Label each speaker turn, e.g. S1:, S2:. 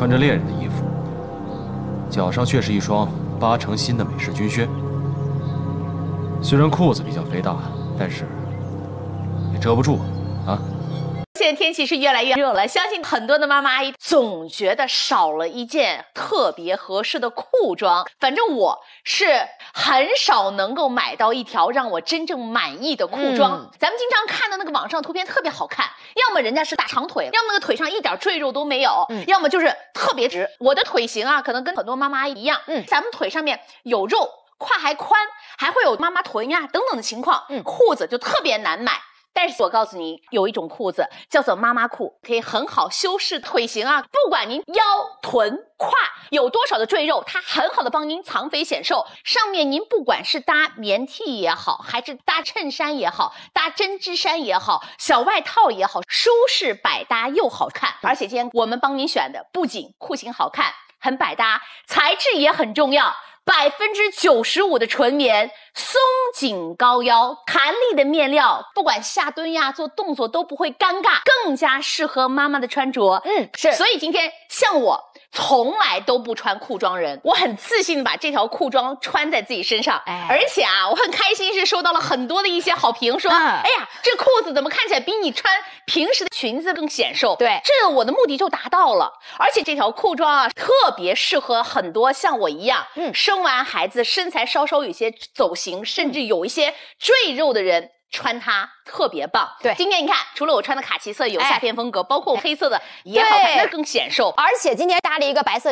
S1: 穿着猎人的衣服，脚上却是一双8成新的美式军靴。虽然裤子比较肥大，但是也遮不住啊。
S2: 现在天气是越来越热了，相信很多的妈妈阿姨总觉得少了一件特别合适的裤装。反正我是很少能够买到一条让我真正满意的裤装。咱们经常看的那个网上图片特别好看，要么人家是大长腿，要么那个腿上一点赘肉都没有，要么就是特别直。我的腿型啊，可能跟很多妈妈阿姨一样，咱们腿上面有肉，胯还宽，还会有妈妈臀呀等等的情况，裤子就特别难买。但是我告诉你，有一种裤子叫做妈妈裤，可以很好修饰腿型啊。不管您腰、臀、胯有多少的赘肉，它很好的帮您藏肥显瘦。上面您不管是搭棉 T 也好，还是搭衬衫也好，搭针织衫也好，小外套也好，舒适百搭又好看。而且今天我们帮您选的不仅裤型好看，很百搭，材质也很重要。95%的纯棉，松紧高腰，弹力的面料，不管下蹲呀做动作都不会尴尬，更加适合妈妈的穿着。是。所以今天像我从来都不穿裤装人，我很自信的把这条裤装穿在自己身上。而且啊，我很开心是收到了很多的一些好评，说，哎呀，这裤子怎么看起来比你穿平时的裙子更显瘦？对，这我的目的就达到了。而且这条裤装啊，特别适合很多像我一样，生完孩子身材稍稍有些走形，甚至有一些赘肉的人穿它特别棒。对，今天你看，除了我穿的卡其色有夏天风格，包括黑色的也好看，那更显瘦。
S3: 而且今天搭了一个白色